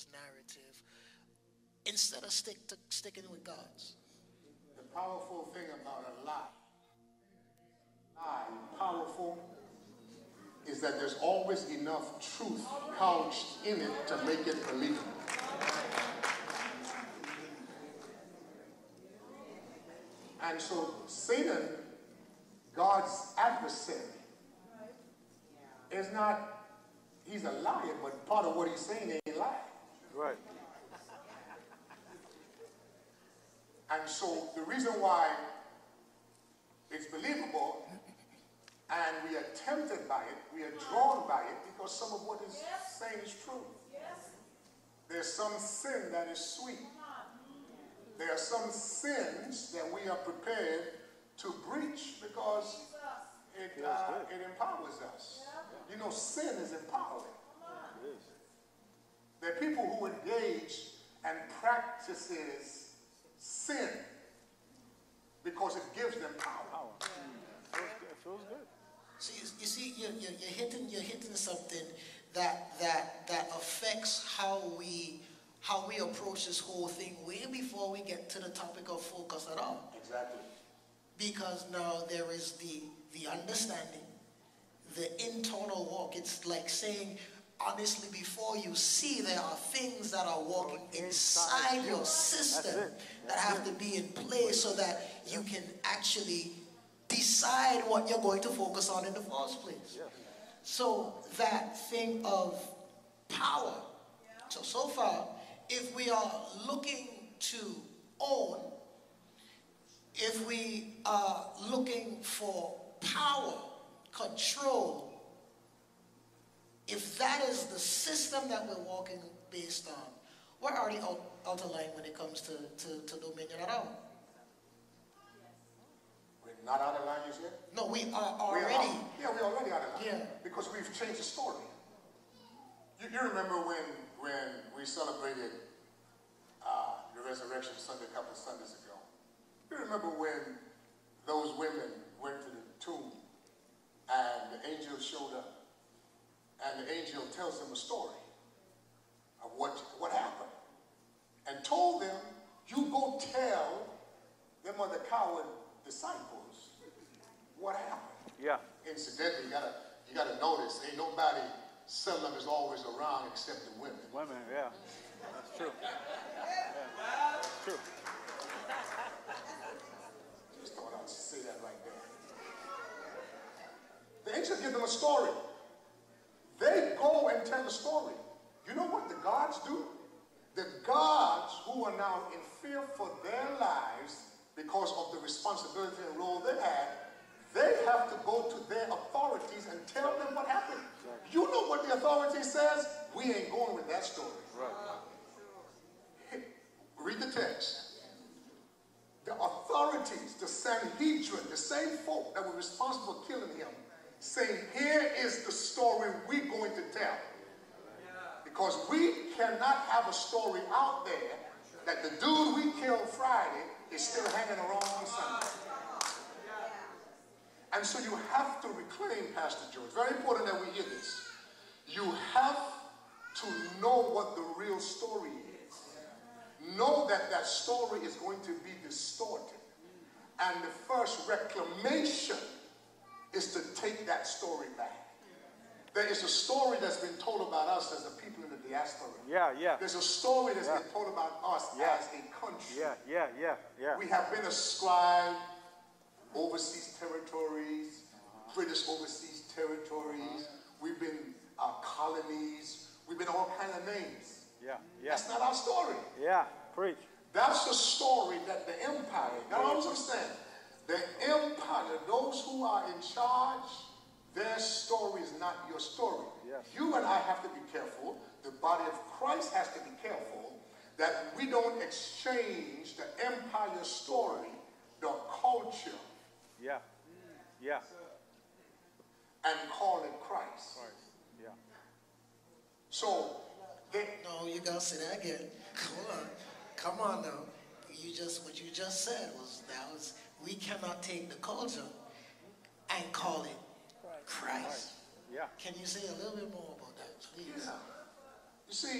his narrative instead of sticking with God's. The powerful thing about a lie, powerful, is that there's always enough truth couched in it to make it believable. And so Satan, God's adversary, is not, he's a liar, but part of what he's saying ain't lying. Right. And so the reason why it's believable and we are tempted by it, we are drawn by it, because some of what is saying is true. There's some sin that is sweet. There are some sins that we are prepared to breach because it empowers us. You know, sin is empowering. There are people who engage and practices sin because it gives them power. It feels good. See, you see, you're hitting something that affects how we approach this whole thing way before we get to the topic of focus at all. Exactly. Because now there is the understanding, the internal walk. It's like saying, honestly, before you see, there are things that are walking inside your system that have to be in place so that you can actually decide what you're going to focus on in the first place. So that thing of power. So far, if we are looking to own, if we are looking for power, control, if that is the system that we're walking based on, we're already out of line when it comes to dominion at all. We're not out of line, you said? No, we are already. We're already out of line. Yeah. Because we've changed the story. You remember when we celebrated the Resurrection Sunday a couple of Sundays ago? You remember when those women went to the tomb and the angel showed up, and the angel tells them a story of what happened, and told them, you go tell them other coward disciples what happened. Yeah. Incidentally, you gotta notice, ain't nobody seldom is always around except the women. Women, yeah. That's true. Yeah. That's true. Just thought I'd say that right there. The angel gives them a story. They go and tell the story. You know what the gods do? The gods who are now in fear for their lives because of the responsibility and role they had, they have to go to their authorities and tell them what happened. You know what the authority says? We ain't going with that story. Right. Read the text. The authorities, the Sanhedrin, the same folk that were responsible for killing him, saying, here is the story we're going to tell. Because we cannot have a story out there that the dude we killed Friday is still hanging around on Sunday. And so you have to reclaim, Pastor George. Very important that we hear this. You have to know what the real story is. Know that that story is going to be distorted. And the first reclamation is to take that story back. There is a story that's been told about us as a people in the diaspora. Yeah. There's a story that's been told about us as a country. Yeah. We have been ascribed overseas territories, British overseas territories. We've been colonies. We've been all kinds of names. Yeah. That's not our story. Yeah, preach. That's the story that the empire, now understand, the empire, those who are in charge, their story is not your story. Yes. You and I have to be careful, the body of Christ has to be careful, that we don't exchange the empire story, the culture, and call it Christ. Yeah. So, No, you gotta say that again. Come on now. What you just said was we cannot take the culture and call it Christ. Yeah. Can you say a little bit more about that, please? You see,